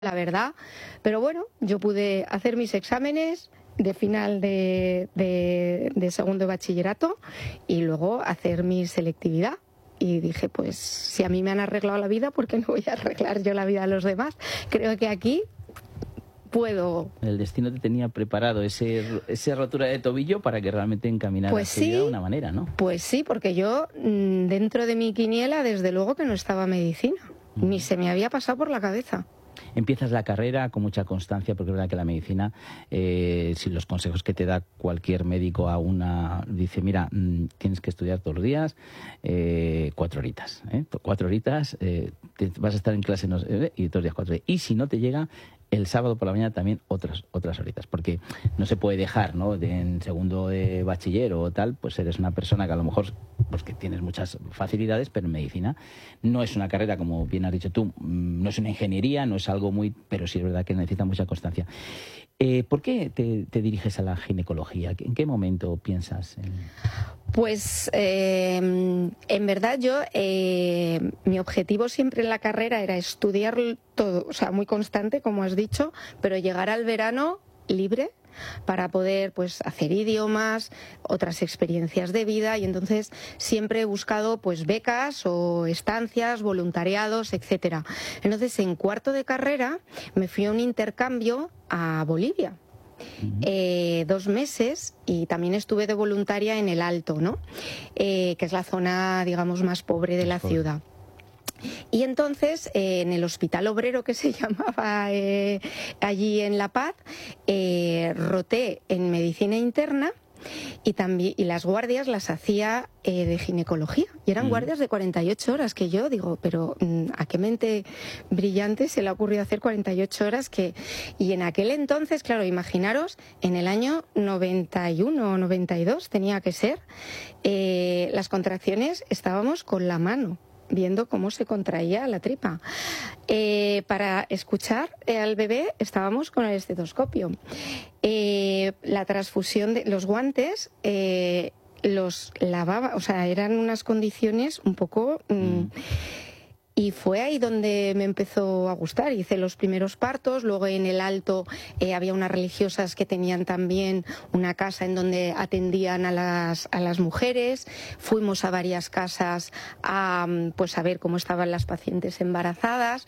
la verdad, pero bueno, yo pude hacer mis exámenes de final de segundo de bachillerato y luego hacer mi selectividad. Y dije, pues si a mí me han arreglado la vida, ¿por qué no voy a arreglar yo la vida a los demás? Creo que aquí puedo. El destino te tenía preparado esa rotura de tobillo para que realmente encaminaras Pues tu vida sí, de una manera, ¿no? Pues sí, porque yo dentro de mi quiniela, desde luego que no estaba medicina, ni se me había pasado por la cabeza. Empiezas la carrera con mucha constancia, porque es verdad que la medicina, si los consejos que te da cualquier médico a una, dice, mira, tienes que estudiar todos los días 4 horitas, 4 horitas, vas a estar en clase y todos los días 4 horas. Y si no te llega, el sábado por la mañana también otras horitas, porque no se puede dejar, ¿no? En segundo de bachiller o tal, pues eres una persona que a lo mejor pues que tienes muchas facilidades, pero en medicina no es una carrera, como bien has dicho tú, no es una ingeniería, no es algo muy, pero sí es verdad que necesita mucha constancia. ¿Por qué te diriges a la ginecología? ¿En qué momento piensas en...? Pues en verdad yo, mi objetivo siempre en la carrera era estudiar todo, o sea, muy constante, como has dicho, pero llegar al verano libre para poder pues hacer idiomas, otras experiencias de vida, y entonces siempre he buscado pues becas o estancias, voluntariados, etcétera. Entonces en cuarto de carrera me fui a un intercambio a Bolivia. 2 meses, y también estuve de voluntaria en el Alto, ¿no? Que es la zona, digamos, más pobre de la ciudad. Y entonces, en el Hospital Obrero, que se llamaba allí en La Paz, roté en medicina interna. Y también las guardias las hacía de ginecología, y eran guardias de 48 horas, que yo digo, pero ¿a qué mente brillante se le ha ocurrido hacer 48 horas? Y en aquel entonces, claro, imaginaros, en el año 91 o 92 tenía que ser, las contracciones estábamos con la mano viendo cómo se contraía la tripa. Para escuchar al bebé estábamos con el estetoscopio. La transfusión de los guantes los lavaba, o sea, eran unas condiciones un poco... Y fue ahí donde me empezó a gustar. Hice los primeros partos, luego en el Alto había unas religiosas que tenían también una casa en donde atendían a las mujeres. Fuimos a varias casas a ver cómo estaban las pacientes embarazadas,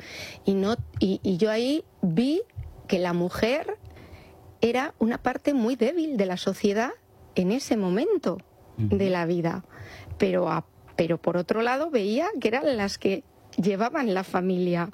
y yo ahí vi que la mujer era una parte muy débil de la sociedad en ese momento de la vida. Pero por otro lado veía que eran las que llevaban la familia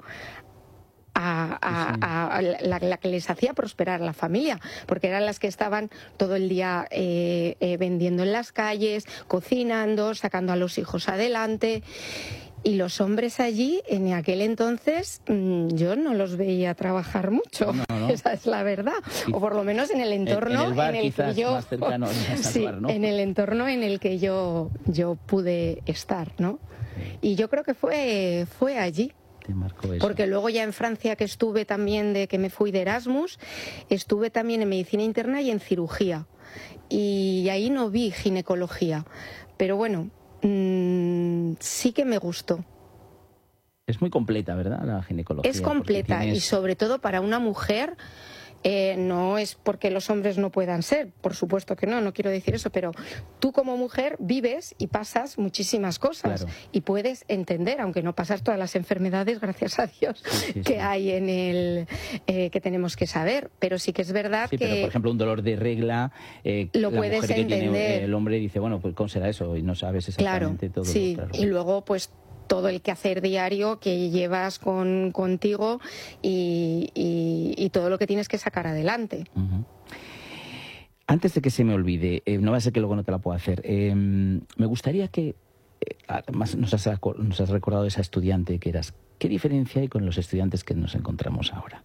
a la que les hacía prosperar la familia, porque eran las que estaban todo el día vendiendo en las calles, cocinando, sacando a los hijos adelante. Y los hombres allí, en aquel entonces, yo no los veía trabajar mucho, no. Esa es la verdad. O por lo menos en el entorno en el bar, en el que yo... más cercano, sí, bar, ¿no? En el entorno en el que yo pude estar, ¿no? Y yo creo que fue allí. Te marcó eso. Porque luego ya en Francia, que estuve también, que me fui de Erasmus, estuve también en medicina interna y en cirugía. Y ahí no vi ginecología. Pero bueno, sí que me gustó. Es muy completa, ¿verdad? La ginecología. Es completa, y sobre todo para una mujer. No es porque los hombres no puedan ser, por supuesto que no quiero decir eso, pero tú como mujer vives y pasas muchísimas cosas, claro, y puedes entender, aunque no pasas todas las enfermedades, gracias a Dios, que hay en el que tenemos que saber, pero sí que es verdad que... pero por ejemplo un dolor de regla, lo la puedes mujer que entender. Tiene, el hombre dice, bueno, pues ¿cómo será eso? Y no sabes exactamente todo. Sí, claro. Y luego pues todo el quehacer diario que llevas contigo y todo lo que tienes que sacar adelante. Antes de que se me olvide, no va a ser que luego no te la pueda hacer, me gustaría que, además nos has recordado esa estudiante que eras, ¿qué diferencia hay con los estudiantes que nos encontramos ahora?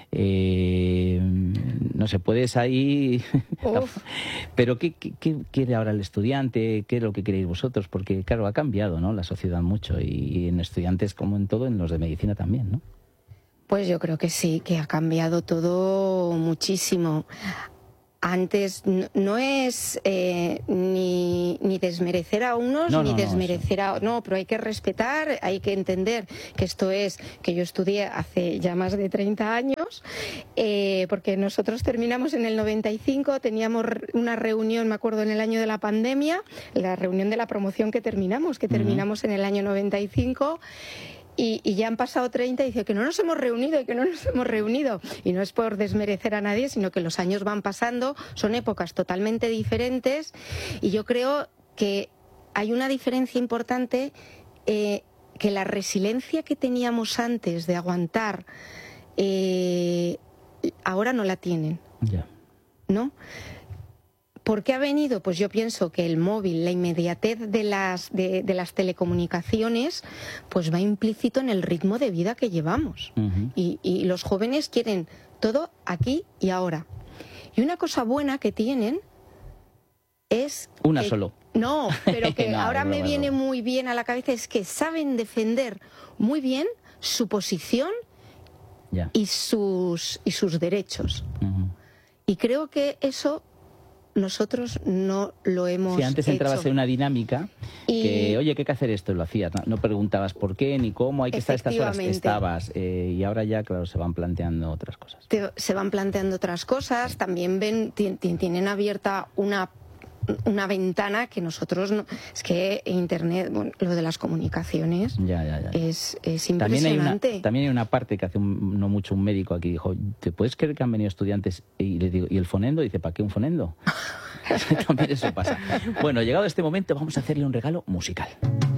No sé, puedes ahí... Pero ¿qué quiere ahora el estudiante? ¿Qué es lo que queréis vosotros? Porque, claro, ha cambiado, ¿no?, la sociedad mucho, y en estudiantes, como en todo, en los de medicina también, ¿no? Pues yo creo que sí, que ha cambiado todo muchísimo. antes no es ni desmerecer a unos ni desmerecer a... No, pero hay que respetar, hay que entender que esto es que yo estudié hace ya más de 30 años, porque nosotros terminamos en el 95, teníamos una reunión, me acuerdo, en el año de la pandemia, la reunión de la promoción que terminamos en el año 95, y ya han pasado 30 y dice que no nos hemos reunido y que no nos hemos reunido. Y no es por desmerecer a nadie, sino que los años van pasando, son épocas totalmente diferentes, y yo creo que hay una diferencia importante, que la resiliencia que teníamos antes de aguantar, ahora no la tienen. Ya. ¿No? ¿Por qué ha venido? Pues yo pienso que el móvil, la inmediatez de las telecomunicaciones, pues va implícito en el ritmo de vida que llevamos. Y los jóvenes quieren todo aquí y ahora. Y una cosa buena que tienen es... Una solo. No, pero que No, ahora me viene muy bien a la cabeza, es que saben defender muy bien su posición y sus derechos. Y creo que eso nosotros no lo hemos hecho. Si antes entrabas en una dinámica que, oye, ¿qué hay que hacer esto? Lo hacías, no preguntabas por qué ni cómo, hay que estar estas horas, estabas. Y ahora ya, claro, se van planteando otras cosas. Se van planteando otras cosas, también tienen abierta una ventana que nosotros no... Es que Internet, bueno, lo de las comunicaciones es impresionante. También hay una parte que hace no mucho un médico aquí dijo, ¿te puedes creer que han venido estudiantes? Y le digo, ¿y el fonendo? Dice, ¿para qué un fonendo? También eso pasa. Bueno, llegado este momento vamos a hacerle un regalo musical.